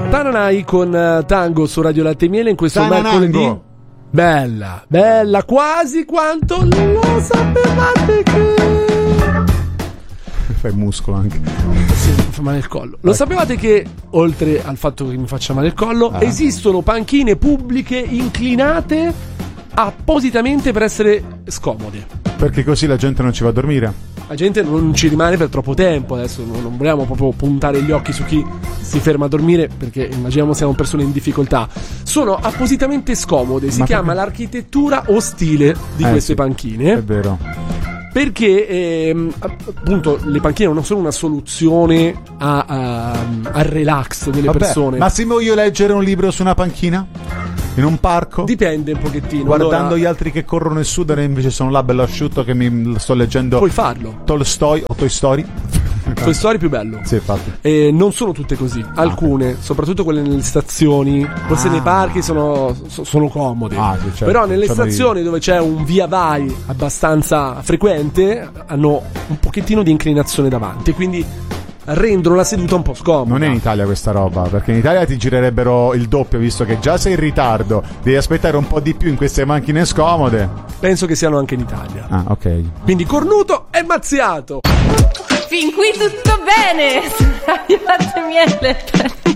Tananai con Tango su Radio Latte e Miele in questo mercoledì. Bella, quasi quanto lo sapevate che... Fai muscolo anche. Sì, mi fa male il collo. Lo sapevate che, oltre al fatto che mi faccia male il collo, esistono panchine pubbliche inclinate appositamente per essere scomode? Perché così la gente non ci va a dormire. La gente non ci rimane per troppo tempo. Adesso non vogliamo proprio puntare gli occhi su chi si ferma a dormire, perché immaginiamo siamo persone in difficoltà. Sono appositamente scomode. Si chiama l'architettura ostile di queste panchine. È vero. Perché appunto le panchine non sono una soluzione al relax delle persone. Ma se voglio leggere un libro su una panchina? In un parco? Dipende un pochettino. Guardando gli altri che corrono e sudano, invece sono là bello asciutto che mi sto leggendo. Puoi farlo. Tolstoi o Toy Story. Toy Story più bello. Sì, infatti. E non sono tutte così. Alcune, soprattutto quelle nelle stazioni. Forse nei parchi sono comode. Sì, certo. Però nelle stazioni dove c'è un via vai abbastanza frequente hanno un pochettino di inclinazione davanti. Quindi rendono la seduta un po' scomoda. Non è in Italia questa roba, perché in Italia ti girerebbero il doppio, visto che già sei in ritardo, devi aspettare un po' di più in queste macchine scomode. Penso che siano anche in Italia. Ah, ok. Quindi cornuto e mazziato. Fin qui tutto bene. Su Radio Latte e Miele.